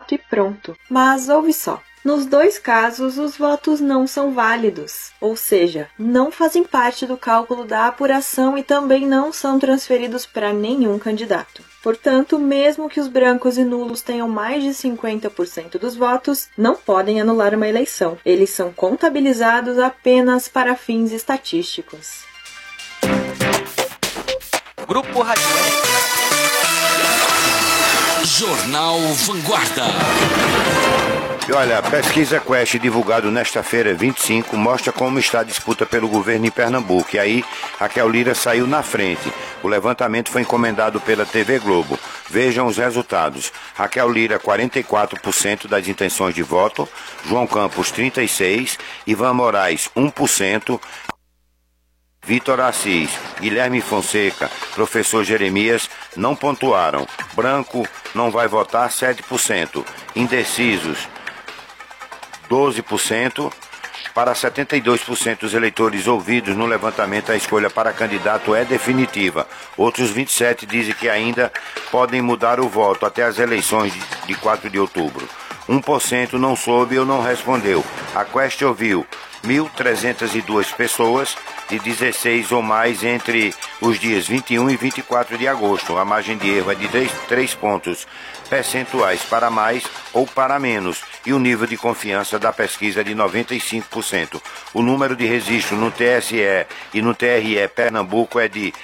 candidato e pronto. Mas ouve só. Nos dois casos, os votos não são válidos, ou seja, não fazem parte do cálculo da apuração e também não são transferidos para nenhum candidato. Portanto, mesmo que os brancos e nulos tenham mais de 50% dos votos, não podem anular uma eleição. Eles são contabilizados apenas para fins estatísticos. Grupo Rádio Jornal Vanguarda. E olha, a pesquisa Quest divulgada nesta feira 25 mostra como está a disputa pelo governo em Pernambuco. E aí, Raquel Lira saiu na frente. O levantamento foi encomendado pela TV Globo. Vejam os resultados. Raquel Lira, 44% das intenções de voto. João Campos, 36%. Ivan Moraes, 1%. Vitor Assis, Guilherme Fonseca, professor Jeremias não pontuaram. Branco não vai votar, 7%. Indecisos, 12%. Para 72% dos eleitores ouvidos no levantamento, a escolha para candidato é definitiva. Outros 27% dizem que ainda podem mudar o voto até as eleições de 4 de outubro. 1% não soube ou não respondeu. A Quest ouviu 1.302 pessoas de 16 ou mais entre os dias 21 e 24 de agosto. A margem de erro é de 3 pontos percentuais para mais ou para menos e o nível de confiança da pesquisa é de 95%. O número de registro no TSE e no TRE Pernambuco é de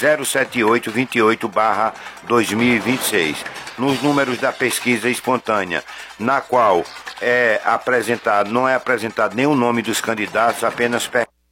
07828/2026. Nos números da pesquisa espontânea, na qual não é apresentado nenhum nome dos candidatos, apenas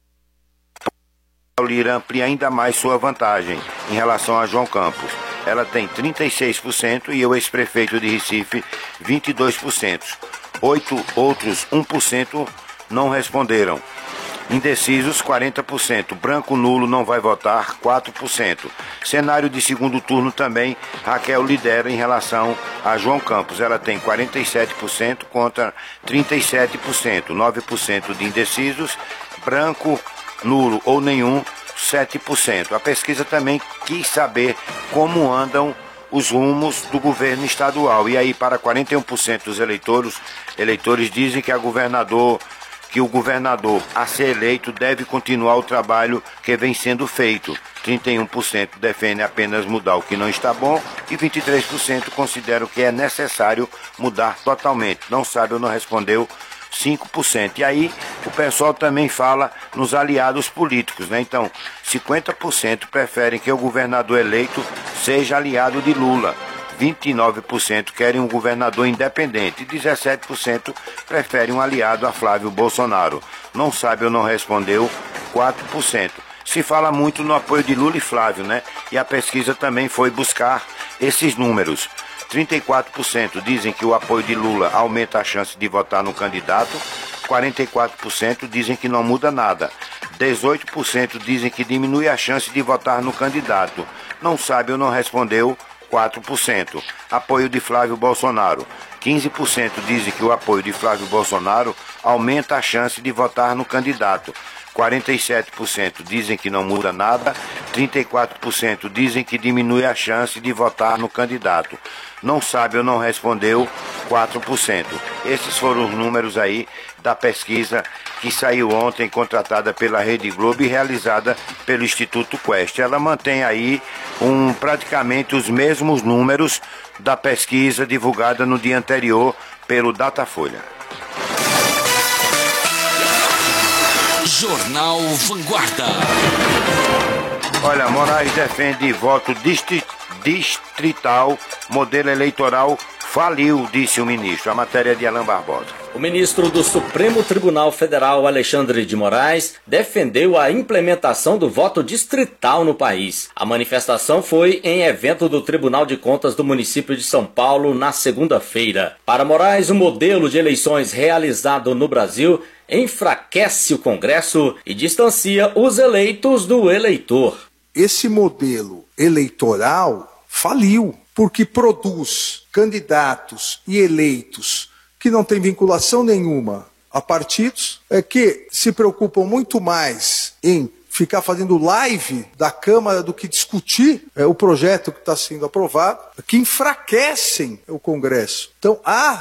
Lira amplia ainda mais sua vantagem em relação a João Campos. Ela tem 36% e o ex-prefeito de Recife, 22%. 8 outros 1% não responderam. Indecisos, 40%. Branco nulo não vai votar, 4%. Cenário de segundo turno também, Raquel lidera em relação a João Campos. Ela tem 47% contra 37%. 9% de indecisos. Branco, nulo ou nenhum, 7%. A pesquisa também quis saber como andam os rumos do governo estadual. E aí, para 41% dos eleitores dizem que o governador a ser eleito deve continuar o trabalho que vem sendo feito. 31% defendem apenas mudar o que não está bom e 23% consideram que é necessário mudar totalmente. Não sabe ou não respondeu, 5%. E aí o pessoal também fala nos aliados políticos, né? Então, 50% preferem que o governador eleito seja aliado de Lula. 29% querem um governador independente e 17% preferem um aliado a Flávio Bolsonaro. Não sabe ou não respondeu, 4%. Se fala muito no apoio de Lula e Flávio, né? E a pesquisa também foi buscar esses números. 34% dizem que o apoio de Lula aumenta a chance de votar no candidato. 44% dizem que não muda nada. 18% dizem que diminui a chance de votar no candidato. Não sabe ou não respondeu, 4%. Apoio de Flávio Bolsonaro. 15% dizem que o apoio de Flávio Bolsonaro aumenta a chance de votar no candidato. 47% dizem que não muda nada. 34% dizem que diminui a chance de votar no candidato. Não sabe ou não respondeu, 4%. Esses foram os números aí da pesquisa que saiu ontem, contratada pela Rede Globo e realizada pelo Instituto Quest. Ela mantém aí praticamente os mesmos números da pesquisa divulgada no dia anterior pelo Datafolha. Jornal Vanguarda. Olha, Moraes defende voto distrital, modelo eleitoral faliu, disse o ministro. A matéria é de Alain Barbosa. O ministro do Supremo Tribunal Federal, Alexandre de Moraes, defendeu a implementação do voto distrital no país. A manifestação foi em evento do Tribunal de Contas do município de São Paulo na segunda-feira. Para Moraes, o modelo de eleições realizado no Brasil enfraquece o Congresso e distancia os eleitos do eleitor. Esse modelo eleitoral faliu, porque produz candidatos e eleitos que não têm vinculação nenhuma a partidos, que se preocupam muito mais em ficar fazendo live da Câmara do que discutir o projeto que está sendo aprovado, que enfraquecem o Congresso. Então há